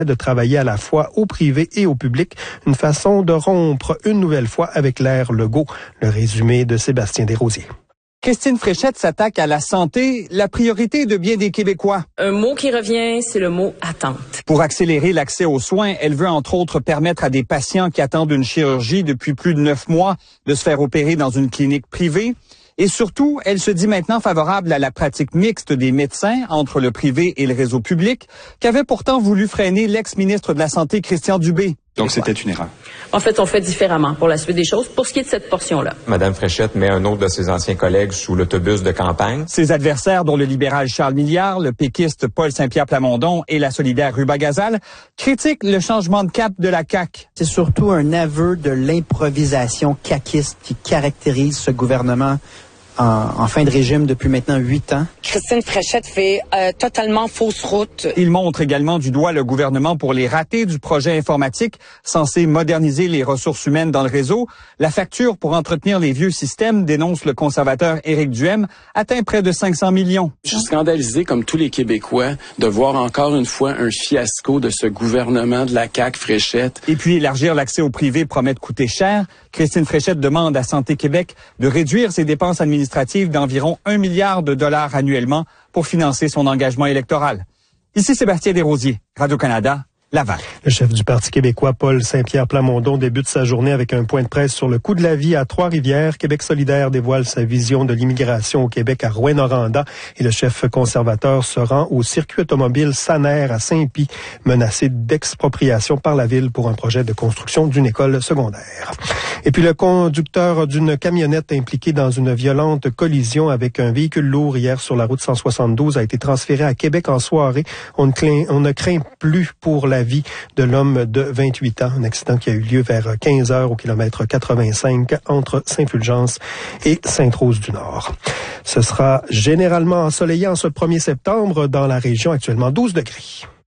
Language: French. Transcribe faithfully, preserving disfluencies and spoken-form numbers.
de travailler à la fois au privé et au public, une façon de rompre une nouvelle fois avec l'ère Legault. Le résumé de Sébastien Desrosiers. Christine Fréchette s'attaque à la santé, la priorité de bien des Québécois. Un mot qui revient, c'est le mot attente. Pour accélérer l'accès aux soins, elle veut entre autres permettre à des patients qui attendent une chirurgie depuis plus de neuf mois de se faire opérer dans une clinique privée. Et surtout, elle se dit maintenant favorable à la pratique mixte des médecins entre le privé et le réseau public, qu'avait pourtant voulu freiner l'ex-ministre de la Santé, Christian Dubé. Donc c'était une erreur. En fait, on fait différemment pour la suite des choses. Pour ce qui est de cette portion-là. Madame Fréchette met un autre de ses anciens collègues sous l'autobus de campagne. Ses adversaires, dont le libéral Charles Milliard, le péquiste Paul Saint-Pierre Plamondon et la solidaire Ruba Gazal, critiquent le changement de cap de la C A Q. C'est surtout un aveu de l'improvisation caquiste qui caractérise ce gouvernement En, en fin de régime depuis maintenant huit ans. Christine Fréchette fait euh, totalement fausse route. Il montre également du doigt le gouvernement pour les ratés du projet informatique censé moderniser les ressources humaines dans le réseau. La facture pour entretenir les vieux systèmes, dénonce le conservateur Éric Duhem, atteint près de cinq cents millions. Je suis scandalisé, comme tous les Québécois, de voir encore une fois un fiasco de ce gouvernement de la C A Q Fréchette. Et puis élargir l'accès au privé promet de coûter cher. Christine Fréchette demande à Santé Québec de réduire ses dépenses administratives d'environ un milliard de dollars annuellement pour financer son engagement électoral. Ici Sébastien Desrosiers, Radio-Canada, Laval. Le chef du Parti québécois, Paul Saint-Pierre Plamondon, débute sa journée avec un point de presse sur le coût de la vie à Trois-Rivières. Québec solidaire dévoile sa vision de l'immigration au Québec à Rouyn-Noranda et le chef conservateur se rend au circuit automobile Saner à Saint-Pie, menacé d'expropriation par la ville pour un projet de construction d'une école secondaire. Et puis le conducteur d'une camionnette impliqué dans une violente collision avec un véhicule lourd hier sur la route cent soixante-douze a été transféré à Québec en soirée. On ne craint, on ne craint plus pour la vie de l'homme de vingt-huit ans. Un accident qui a eu lieu vers quinze heures au kilomètre quatre-vingt-cinq entre Saint-Fulgence et Sainte-Rose-du-Nord. Ce sera généralement ensoleillé en ce premier septembre dans la région, actuellement douze degrés.